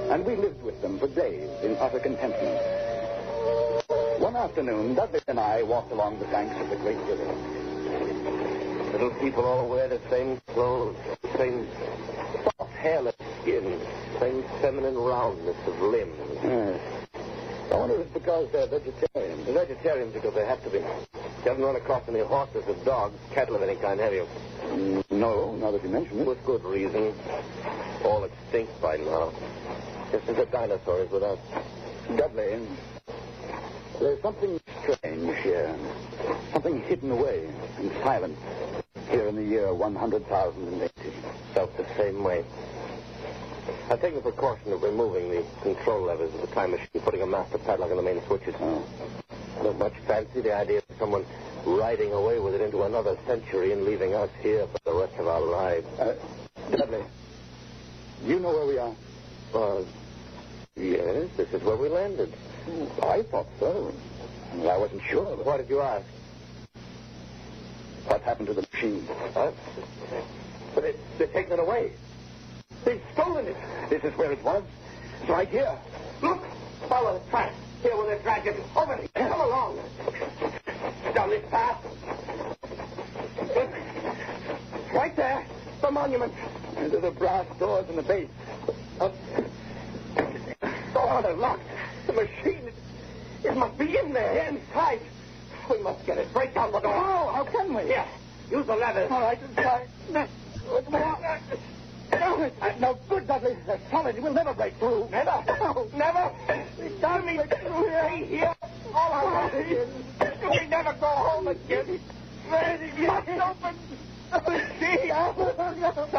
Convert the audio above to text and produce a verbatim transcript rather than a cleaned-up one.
and we lived with them for days in utter contentment. One afternoon, Dudley and I walked along the banks of the great river. Little people all wear the same clothes, same soft, hairless skin, same feminine roundness of limbs. Yes. I wonder if it's because they're vegetarians. The vegetarians, because they have to be. You haven't run across any horses or dogs, cattle of any kind, have you? Mm, no, now that you mention it. With good reason. All extinct by now. Just as the dinosaurs with us. Dudley, there's something strange here. Something hidden away and silent here in the year one hundred thousand eighty. Felt the same way. I've taken the precaution of removing the control levers of the time machine, putting a master padlock on the main switches. Oh. I don't much fancy the idea of someone riding away with it into another century and leaving us here for the rest of our lives. Uh, Dudley, you know where we are? Uh, yes, this is where we landed. I thought so. I wasn't sure. Why did you ask? What happened to the machine? Huh? But it, they've taken it away. They've stolen it. This is where it was. It's right here. Look! Follow the track. Here where they're dragging it. Over here. Come along. Down this path. Look. Right there. The monument. And to the brass doors in the base. Up. Oh, they're locked. The machine. It, it must be in there, inside. We must get it. Break down the door. Oh, how can we? Here. Use the lever. All right, try. No, no good, Dudley. They're solid. We'll never break through. Never. No. Never. Tell me through here. Stay here. All our lives. We never go home again. Must open. See.